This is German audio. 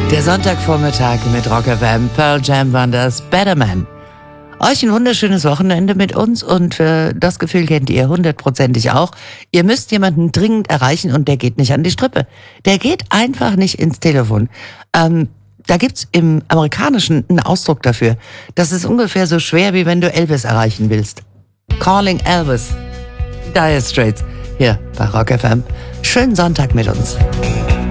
Der Sonntagvormittag mit Rock FM, Pearl Jam waren das Better Man. Euch ein wunderschönes Wochenende mit uns und das Gefühl kennt ihr hundertprozentig auch. Ihr müsst jemanden dringend erreichen und der geht nicht an die Strippe. Der geht einfach nicht ins Telefon. Da gibt's im Amerikanischen einen Ausdruck dafür. Das ist ungefähr so schwer, wie wenn du Elvis erreichen willst. Calling Elvis. Dire Straits. Hier bei Rock FM. Schönen Sonntag mit uns.